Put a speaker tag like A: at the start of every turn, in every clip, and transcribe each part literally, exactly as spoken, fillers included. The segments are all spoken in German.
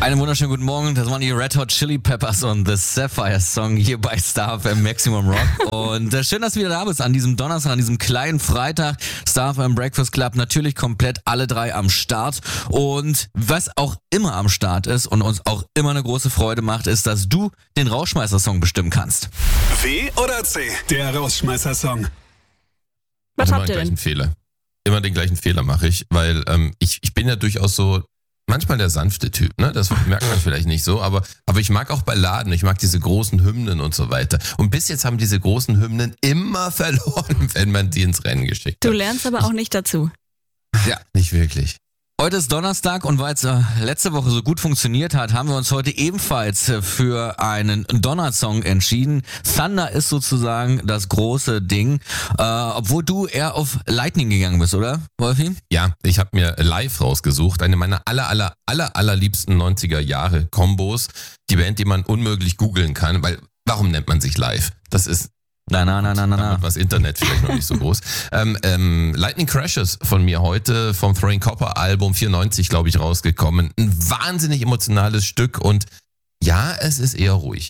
A: Einen wunderschönen guten Morgen, das waren die Red Hot Chili Peppers und The Sapphire Song hier bei Star F M Maximum Rock. Und äh, schön, dass du wieder da bist an diesem Donnerstag, an diesem kleinen Freitag. Star F M Breakfast Club, natürlich komplett alle drei am Start. Und was auch immer am Start ist und uns auch immer eine große Freude macht, ist, dass du den Rauschmeißer-Song bestimmen kannst.
B: W oder C, der Rausschmeißer-Song?
C: Was
D: immer
C: habt ihr
D: den gleichen
C: denn?
D: Fehler. Immer den gleichen Fehler mache ich, weil ähm, ich, ich bin ja durchaus so manchmal der sanfte Typ, ne? Das merkt man vielleicht nicht so, aber, aber ich mag auch Balladen, ich mag diese großen Hymnen und so weiter. Und bis jetzt haben diese großen Hymnen immer verloren, wenn man die ins Rennen geschickt
C: Du
D: hat.
C: lernst aber auch nicht dazu.
D: Ja, nicht wirklich.
A: Heute ist Donnerstag und weil es äh, letzte Woche so gut funktioniert hat, haben wir uns heute ebenfalls äh, für einen Donner-Song entschieden. Thunder ist sozusagen das große Ding, äh, obwohl du eher auf Lightning gegangen bist, oder, Wolfi?
D: Ja, ich habe mir Live rausgesucht, eine meiner aller, aller, aller, allerliebsten neunziger Jahre Kombos. Die Band, die man unmöglich googeln kann, weil warum nennt man sich Live? Das ist
A: Nein, nein, nein, nein, nein.
D: Damit war das Internet vielleicht noch nicht so groß. ähm, ähm, Lightning Crashes von mir heute vom Throwing Copper Album vierundneunzig, glaube ich, rausgekommen. Ein wahnsinnig emotionales Stück und ja, es ist eher ruhig.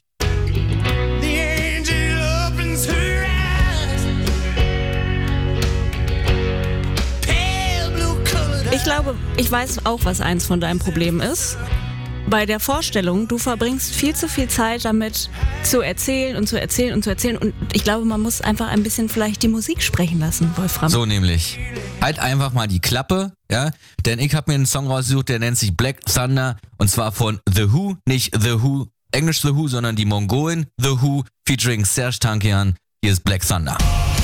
C: Ich glaube, ich weiß auch, was eins von deinen Problemen ist. Bei der Vorstellung, du verbringst viel zu viel Zeit damit zu erzählen und zu erzählen und zu erzählen. Und ich glaube, man muss einfach ein bisschen vielleicht die Musik sprechen lassen, Wolfram.
A: So nämlich. Halt einfach mal die Klappe, ja, denn ich habe mir einen Song rausgesucht, der nennt sich Black Thunder und zwar von The Who, nicht The Who, Englisch The Who, sondern die Mongolen The Who featuring Serj Tankian. Hier ist Black Thunder.